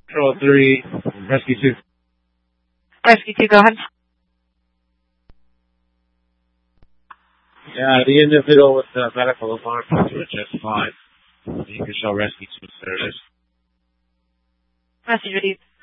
Control 3, Rescue 2. Rescue 2, go ahead. Yeah, the individual with the medical alarm is doing just fine. You can show Rescue 2 service. Message received.